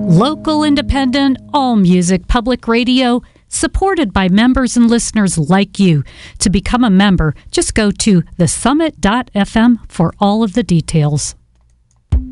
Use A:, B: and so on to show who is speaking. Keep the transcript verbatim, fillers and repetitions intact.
A: Local, independent, all music, public radio, supported by members and listeners like you. To become a member, just go to the summit dot f m for all of the details.